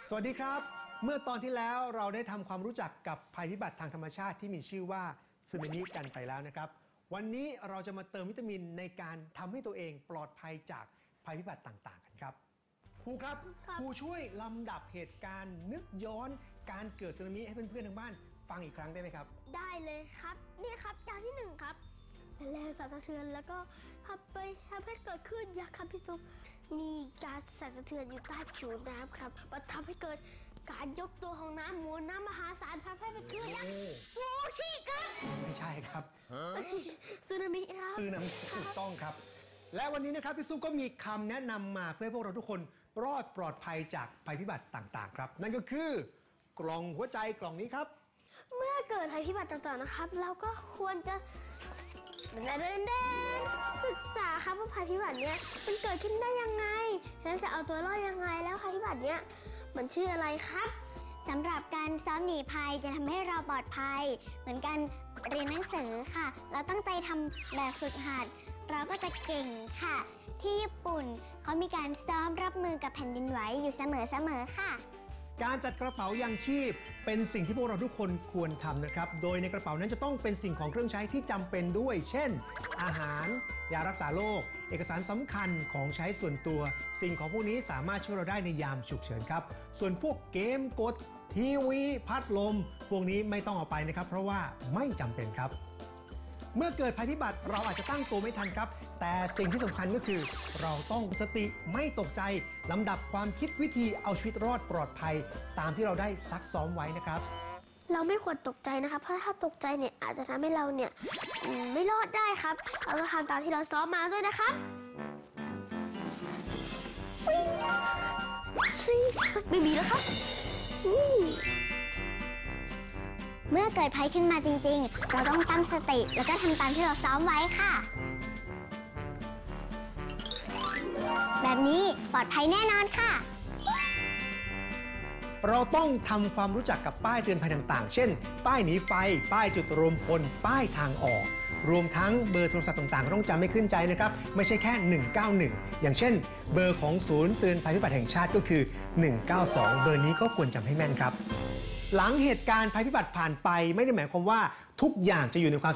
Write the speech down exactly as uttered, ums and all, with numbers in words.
สวัสดีครับเมื่อตอนที่แล้วเราได้ทำความรู้จักกับภัยพิบัติทางธรรมชาติที่มีชื่อว่าสึนามิกันไปแล้วนะครับวันนี้เราจะมาเติมวิตามินในการทำให้ตัวเองปลอดภัยจากภัยพิบัติต่างๆกันครับครูครับครูช่วยลำดับเหตุการณ์นึกย้อนการเกิดสึนามิให้เพื่อนๆทางบ้านฟังอีกครั้งได้ไหมครับได้เลยครับนี่ครับอย่างที่หนึ่งครับแรงสั่นสะเทือนแล้วก็ทำไปทำให้เกิดคลื่นยักษ์ครับพี่ซุปมีการสั่นสะเทือนอยู่ใต้ผิวน้ำครับมันทำให้เกิดการยกตัวของน้ำมวลน้ำมหาศาลทำให้เป็นคลื่นยักษ์ซูชิครับไม่ใช่ครับสึนามิครับสึนามิถูกต้องครับและวันนี้นะครับพี่ซุปก็มีคำแนะนำมาเพื่อให้พวกเราทุกคนรอดปลอดภัยจากภัยพิบัติต่างๆครับนั่นก็คือกล่องหัวใจกล่องนี้ครับเมื่อเกิดภัยพิบัติต่างๆนะครับเราก็ควรจะเดินเดินศึกษาครับว่าภัยพิบัติเนี้ยมันเกิดขึ้นได้ยังไงแล้วจะเอาตัวรอดยังไงแล้วภัยพิบัติเนี้ยมันชื่ออะไรครับสำหรับการซ้อมหนีภัยจะทำให้เราปลอดภัยเหมือนการเรียนหนังสือค่ะเราตั้งใจทำแบบฝึกหัดเราก็จะเก่งค่ะที่ญี่ปุ่นเขามีการซ้อมรับมือกับแผ่นดินไหวอยู่เสมอๆค่ะการจัดกระเป๋ายังชีพเป็นสิ่งที่พวกเราทุกคนควรทำนะครับโดยในกระเป๋านั้นจะต้องเป็นสิ่งของเครื่องใช้ที่จำเป็นด้วยเช่นอาหารยารักษาโรคเอกสารสำคัญของใช้ส่วนตัวสิ่งของพวกนี้สามารถช่วยเราได้ในยามฉุกเฉินครับส่วนพวกเกมกดทีวีพัดลมพวกนี้ไม่ต้องเอาไปนะครับเพราะว่าไม่จำเป็นครับเมื่อเกิดภัยพิบัติเราอาจจะตั้งตัวไม่ทันครับแต่สิ่งที่สำคัญก็คือเราต้องสติไม่ตกใจลำดับความคิดวิธีเอาชีวิตรอดปลอดภัยตามที่เราได้ซักซ้อมไว้นะครับเราไม่ควรตกใจนะครับเพราะถ้าตกใจเนี่ยอาจจะทำให้เราเนี่ยไม่รอดได้ครับเราต้องทำตามที่เราซ้อมมาด้วยนะครับฟิงฟิงไม่มีแล้วครับเมื่อเกิดภัยขึ้นมาจริงๆเราต้องตั้งสติแล้วก็ทำตามที่เราซ้อมไว้ค่ะแบบนี้ปลอดภัยแน่นอนค่ะเราต้องทำความรู้จักกับป้ายเตือนภัยต่างๆเช่นป้ายหนีไฟป้ายจุดรวมพลป้ายทางออกรวมทั้งเบอร์โทรศัพท์ต่างๆก็ต้องจำให้ขึ้นใจนะครับไม่ใช่แค่หนึ่งเก้าหนึ่งอย่างเช่นเบอร์ของศูนย์เตือนภัยพิบัติแห่งชาติก็คือหนึ่งเก้าสองเบอร์นี้ก็ควรจำให้แม่นครับหลังเหตุการณ์ภัยพิบัติผ่านไปไม่ได้หมายความว่าทุกอย่างจะอยู่ในความ